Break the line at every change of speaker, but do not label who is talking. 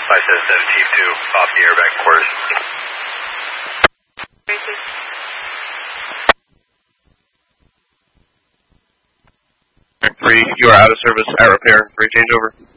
577 Chief 2, off the airbag quarters.
3, you are out of service at repair. Free changeover.